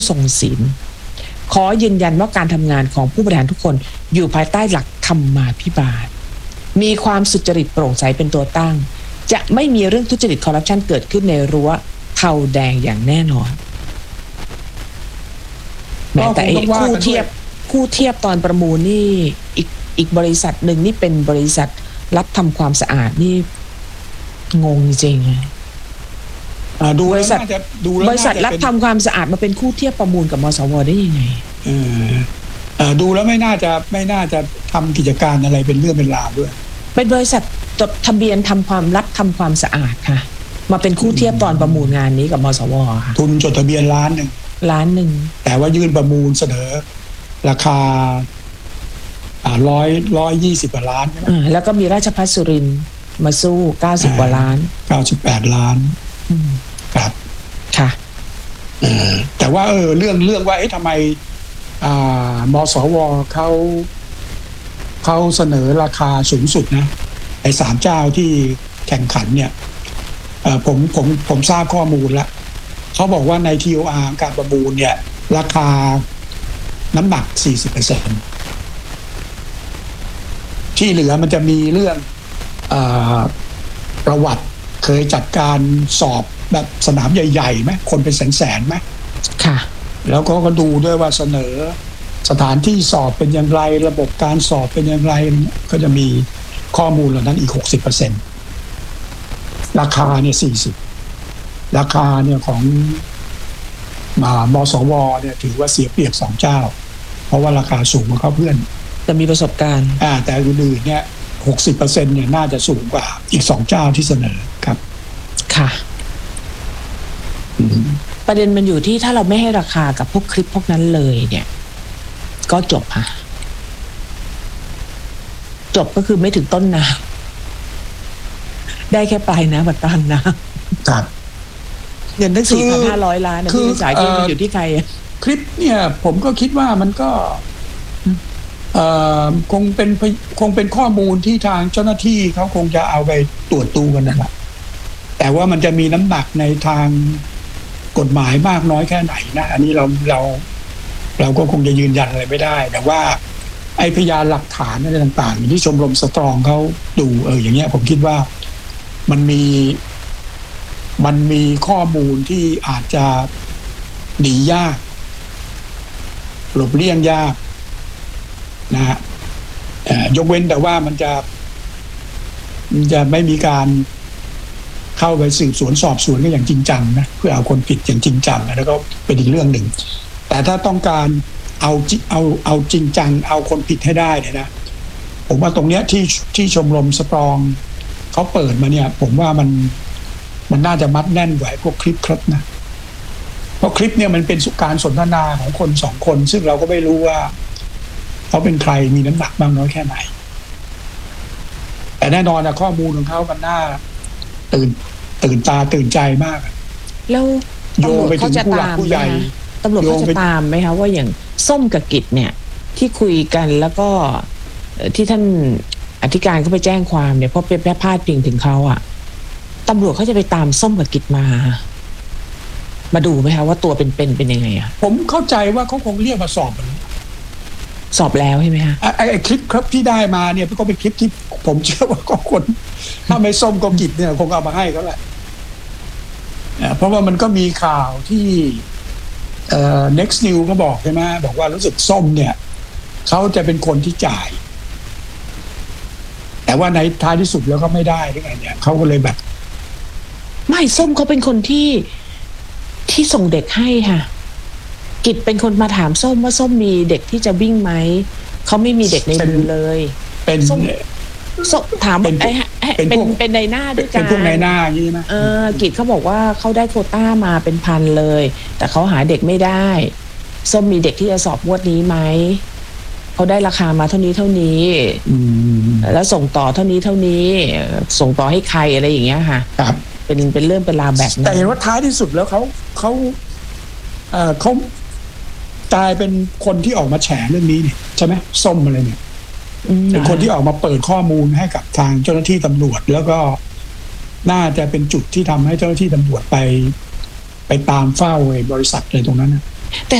ทรงศีลขอยืนยันว่าการทำงานของผู้บริหารทุกคนอยู่ภายใต้หลักธรรมาภิบาลมีความสุจริตโปร่งใสเป็นตัวตั้งจะไม่มีเรื่องทุจริตคอร์รัปชันเกิดขึ้นในรั้วเทาแดงอย่างแน่นอนแม้แต่คู่เทียบตอนประมูลนี่อีกบริษัทหนึ่งนี่เป็นบริษัทรับทำความสะอาดนี่งงจริงบริษัทรับทำความสะอาดมาเป็นคู่เทียบประมูลกับมสวได้ยังไงดูแล้วไม่น่าจะทำกิจการอะไรเป็นเรื่องเป็นราวด้วยเป็นบริษัทจดทะเบียนทำความสะอาดค่ะมาเป็นคู่เทียบตอนประมูลงานนี้กับมสวค่ะทุนจดทะเบียนล้านหนึ่งแต่ว่ายื่นประมูลเสนอราคา120 กว่าล้านแล้วก็มีราชภัฏสุรินทร์มาสู้90 กว่าล้าน 98 ล้านครับค่ะแต่ว่าเรื่องว่าทำไมมสวเขาเสนอราคาสูงสุดนะไอ้3เจ้าที่แข่งขันเนี่ยผมทราบข้อมูลแล้วเขาบอกว่าใน TOR การประมูลเนี่ยราคาน้ำหนัก 40% ที่เหลือมันจะมีเรื่องประวัติเคยจัดการสอบแบบสนามใหญ่ๆไหมคนเป็นแสนๆไหมค่ะแล้วก็ดูด้วยว่าเสนอสถานที่สอบเป็นอย่างไรระบบการสอบเป็นอย่างไรก็จะมีข้อมูลเหล่านั้นอีก 60% ราคาเนี่ย40ราคาเนี่ยของมสวเนี่ยถือว่าเสียเปรียบ2เจ้าเพราะว่าราคาสูงกว่าเขาเพื่อนแต่มีประสบการณ์แต่อื่นๆเนี่ย 60% เนี่ยน่าจะสูงกว่าอีก2เจ้าที่เสนอครับค่ะประเด็นมันอยู่ที่ถ้าเราไม่ให้ราคากับพวกคลิปพวกนั้นเลยเนี่ยก็จบค่ะจบก็คือไม่ถึงต้นน้ำได้แค่ปลายน้ำกับกลางน้ำครับเงินตั้ง 4,500 ล้านนะพี่สายที่มันอยู่ที่ใครคลิปเนี่ยผมก็คิดว่ามันก็คงเป็นข้อมูลที่ทางเจ้าหน้าที่เขาคงจะเอาไปตรวจดูกันนะครับแต่ว่ามันจะมีน้ำหนักในทางกฎหมายมากน้อยแค่ไหนนะอันนี้เราก็คงจะยืนยันอะไรไม่ได้แต่ว่าไอ้พยานหลักฐานอะไรต่างๆที่ชมรมสตรองเขาดูอย่างเงี้ยผมคิดว่ามันมีข้อมูลที่อาจจะหนียากหลบเลี่ยงยากนะฮะยกเว้นแต่ว่ามันจะไม่มีการเข้าไปสืบสวนสอบสวนกันอย่างจริงจังนะเพื่อเอาคนผิดอย่างจริงจังแล้วก็เป็นอีกเรื่องหนึ่งแต่ถ้าต้องการเอาจริงจังเอาคนผิดให้ได้เนี่ยนะผมว่าตรงเนี้ยที่ชมรมสตรองเขาเปิดมาเนี่ยผมว่ามันน่าจะมัดแน่นกว่าพวกคลิปครับนะเพราะคลิปเนี่ยมันเป็นการสนทนาของคน2 คนซึ่งเราก็ไม่รู้ว่าเขาเป็นใครมีน้ำหนักมากน้อยแค่ไหนแต่แน่นอนนะข้อมูลของเขามันน่าตื่นตาตื่นใจมากแล้วตำรวจเขาจะตามไหมคะตำรวจเขาจะตามไหมคะว่าอย่างส้มกับกิจเนี่ยที่คุยกันแล้วก็ที่ท่านอธิการเขาไปแจ้งความเนี่ยเพราะเป็นพาดพิงถึงเขาอะตำรวจเขาจะไปตามส้มกับกิจมาดูไหมคะว่าตัวเป็นยังไงอะผมเข้าใจว่าเขาคงเรียกมาสอบแล้วใช่ไหมคะไอ้คลิปครับที่ได้มาเนี่ยก็เป็นคลิปที่ผมเชื่อว่าก็คนถ้าไม่ส้มก็กิจเนี่ยคงเอามาให้เขาแหละเพราะว่ามันก็มีข่าวที่next new ก็บอกใช่ไหมบอกว่ารู้สึกส้มเนี่ยเขาจะเป็นคนที่จ่ายแต่ว่าในท้ายที่สุดแล้วก็ไม่ได้ด้วยไงเนี่ยเขาก็เลยแบบไม่ส้มเขาเป็นคนที่ส่งเด็กให้ค่ะกิจเป็นคนมาถามส้มว่าส้มมีเด็กที่จะวิ่งไหมเขาไม่มีเด็กในมือเลยเป็นส้มถามเป็นในหน้าด้วยกันเป็นพวกในหน้าใช่ไหมกิจเขาบอกว่าเขาได้โควต้ามาเป็นพันเลยแต่เขาหาเด็กไม่ได้ส้มมีเด็กที่จะสอบงวดนี้ไหมเขาได้ราคามาเท่านี้แล้วส่งต่อเท่านี้ส่งต่อให้ใครอะไรอย่างเงี้ยค่ะครับเป็นเรื่องเป็นราวแบบนั้นแต่เห็นว่าท้ายที่สุดแล้วเขากลายเป็นคนที่ออกมาแฉเรื่องนี้นี่ใช่ไหมส้มอะไรเนี่ยเป็นคนที่ออกมาเปิดข้อมูลให้กับทางเจ้าหน้าที่ตำรวจแล้วก็น่าจะเป็นจุดที่ทำให้เจ้าหน้าที่ตำรวจไปตามเฝ้าบริษัทอะไรตรงนั้นนะแต่